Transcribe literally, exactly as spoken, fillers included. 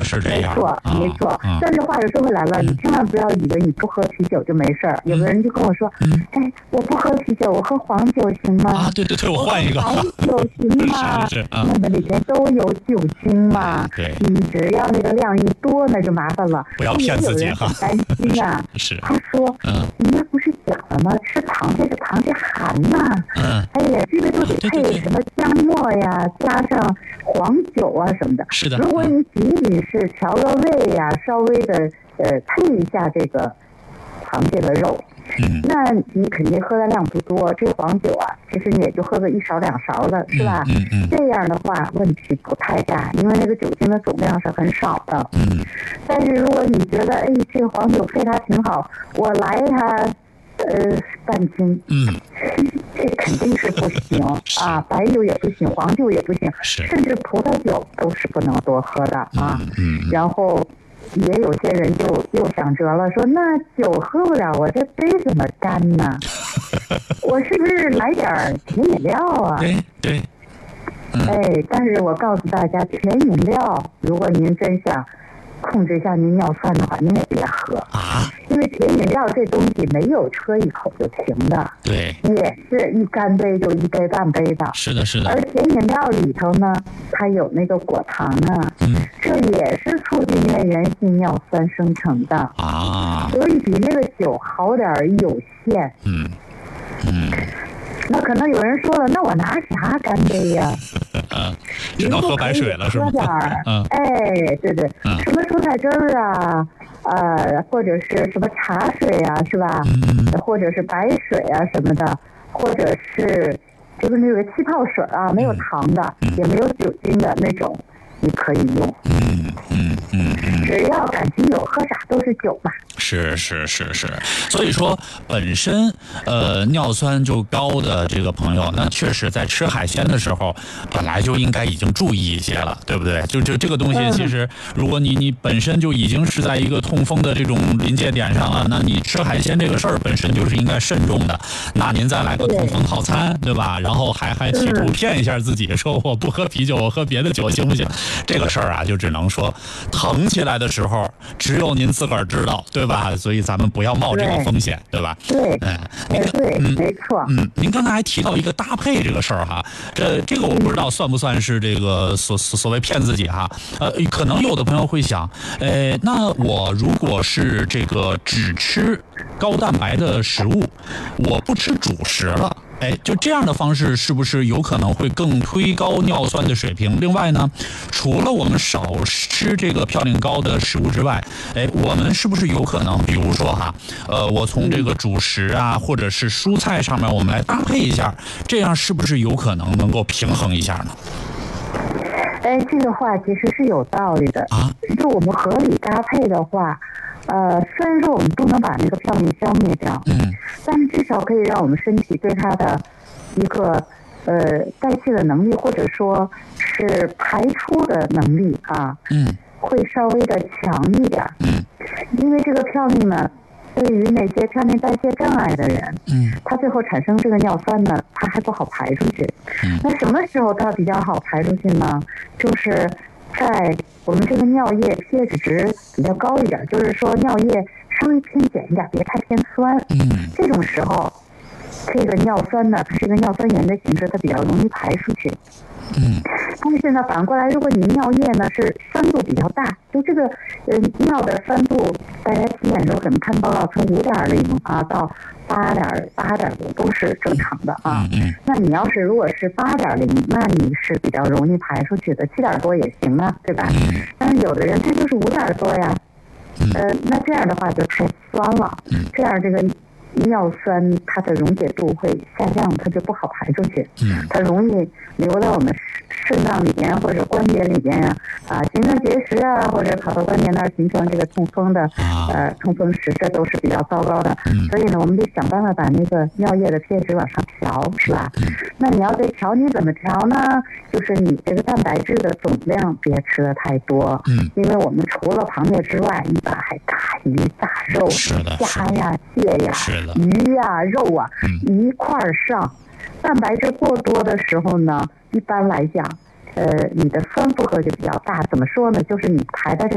是这样， 没错，没错。啊、但是话又说回来了，嗯、你千万不要以为你不喝啤酒就没事儿。嗯、有的人就跟我说，嗯、哎，我不喝啤酒，我喝黄酒行吗？ 啊，对对对，我换一个。 白酒行吗？ 是是啊， 那么里面都有酒精嘛。 对， 你只要那个量一多，那就麻烦了。 不要骗自己哈。 担心啊， 是。 他说，嗯，人家不是讲了吗？吃螃蟹是螃蟹寒呐。嗯。哎呀，这个就得配什么姜末呀，加上黄酒啊什么的。 是的。 如果你仅仅是调个味呀，稍微的呃配一下这个螃蟹的肉，嗯，那你肯定喝的量不多。这黄酒啊，其实你也就喝个一勺两勺的，是吧？ 嗯 嗯, 嗯。 这样的话问题不太大，因为那个酒精的总量是很少的。 嗯。 但是如果你觉得，哎，这个黄酒配它挺好，我来它呃半斤， 嗯， 这肯定是不行啊，白酒也不行，黄酒也不行，甚至葡萄酒都是不能多喝的啊。 嗯。嗯然后也有些人就又想辙了，说那酒喝不了，我这杯怎么干呢？我是不是来点甜饮料啊？ 对对。嗯、 哎，但是我告诉大家，甜饮料，如果您真想控制一下您尿酸的话，您也别喝啊， 因为甜饮料这东西没有喝一口就停的， 对， 也是一干杯就一杯半杯的， 是的，是的。 而甜饮料里头呢，它有那个果糖啊，嗯，这也是促进内源性尿酸生成的啊， 所以比那个酒好点儿有限， 嗯嗯。 那可能有人说了，那我拿啥干杯呀？ 嗯，只能喝白水了，是吧？ 喝点儿，嗯，哎，对对，嗯、什么蔬菜汁儿啊，呃，或者是什么茶水啊，是吧？嗯，或者是白水啊什么的，或者是就是那个气泡水啊，没有糖的，嗯、也没有酒精的那种，你可以用。 嗯嗯嗯嗯， 只要感情有，喝啥都是酒嘛。 是是是是，所以说本身呃尿酸就高的这个朋友，那确实在吃海鲜的时候，本来就应该已经注意一些了，对不对？就就这个东西，其实如果你你本身就已经是在一个痛风的这种临界点上了，那你吃海鲜这个事儿本身就是应该慎重的。那您再来个痛风套餐，对吧？然后还还企图骗一下自己，说我不喝啤酒，我喝别的酒行不行？这个事儿啊，就只能说疼起来的时候，只有您自个儿知道，对吧？所以咱们不要冒这个风险，对吧？ 对，嗯，对，嗯，没错， 嗯，您刚才还提到一个搭配这个事儿哈，这这个我不知道算不算是这个所所谓骗自己哈？呃，可能有的朋友会想，呃，那我如果是这个只吃高蛋白的食物，我不吃主食了。哎，就这样的方式是不是有可能会更推高尿酸的水平？另外呢，除了我们少吃这个嘌呤高的食物之外，哎，我们是不是有可能，比如说哈，呃，我从这个主食啊，或者是蔬菜上面，我们来搭配一下，这样是不是有可能能够平衡一下呢？ 哎，这个话其实是有道理的啊。就我们合理搭配的话。呃，虽然说我们不能把那个嘌呤消灭掉，嗯，但是至少可以让我们身体对它的一个呃代谢的能力，或者说是排出的能力啊，嗯，会稍微的强一点，嗯，因为这个嘌呤呢，对于那些嘌呤代谢障碍的人，嗯，他最后产生这个尿酸呢，他还不好排出去，嗯，那什么时候它比较好排出去呢？就是在我们这个尿液 pH 值比较高一点，就是说尿液稍微偏碱一点，别太偏酸。嗯，这种时候，这个尿酸呢，它是一个尿酸盐的形式，它比较容易排出去。嗯，但是呢，反过来，如果你尿液呢是酸度比较大，就这个呃尿的酸度，大家体检时候可能看报告从五点零啊到八点八点五都是正常的啊。嗯，那你要是如果是八点零，那你是比较容易排出去的，七点多也行啊，对吧？嗯，但是有的人他就是五点多呀，呃，那这样的话就太酸了，这样这个。尿酸它的溶解度会下降，它就不好排出去，嗯，它容易留在我们肾脏里边或者关节里边啊，啊，形成结石啊，或者跑到关节那儿形成这个痛风的，呃，痛风石，这都是比较糟糕的。嗯，所以呢，我们得想办法把那个尿液的 pH 值往上调，是吧？嗯，那你要得调，你怎么调呢？就是你这个蛋白质的总量别吃的太多，嗯，因为我们除了螃蟹之外，一般还大鱼大肉，虾呀、蟹呀。鱼呀、啊、肉啊，一块儿上。蛋白质过多的时候呢，一般来讲，呃，你的酸负荷就比较大。怎么说呢？就是你排的这